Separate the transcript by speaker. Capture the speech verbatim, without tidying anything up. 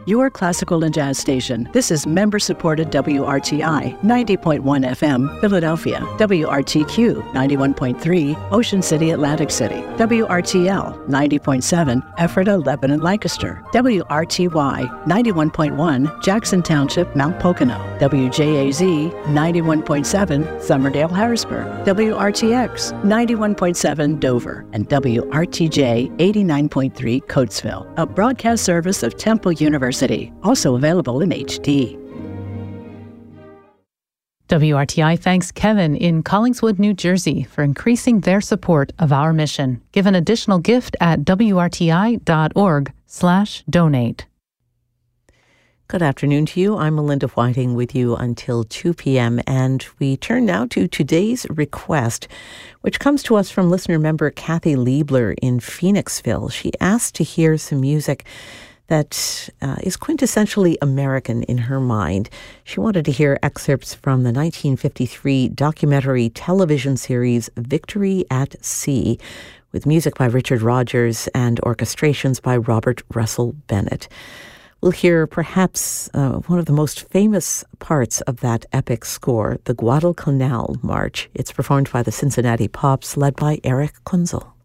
Speaker 1: your classical and jazz station. This is member-supported W R T I, ninety point one F M, Philadelphia, W R T Q, ninety-one point three, Ocean City, Atlantic City, W R T L, ninety point seven, Ephrata, Lebanon, Lancaster, W R T Y, ninety-one point one, Jackson Township, Mount Pocono, W J A Z, ninety-one point seven, Summerdale, Harrisburg, W R T X, ninety-one point seven, Dover, and W R T J, eighty-nine point three, Coatesville, a broadcast service of Temple University, also available in H D.
Speaker 2: W R T I thanks Kevin in Collingswood, New Jersey, for increasing their support of our mission. Give an additional gift at W R T I dot org slash donate.
Speaker 3: Good afternoon to you. I'm Melinda Whiting with you until two p.m. and we turn now to today's request, which comes to us from listener member Kathy Liebler in Phoenixville. She asked to hear some music that uh, is quintessentially American in her mind. She wanted to hear excerpts from the nineteen fifty-three documentary television series Victory at Sea, with music by Richard Rodgers and orchestrations by Robert Russell Bennett. We'll hear perhaps uh, one of the most famous parts of that epic score, the Guadalcanal March. It's performed by the Cincinnati Pops, led by Eric Kunzel.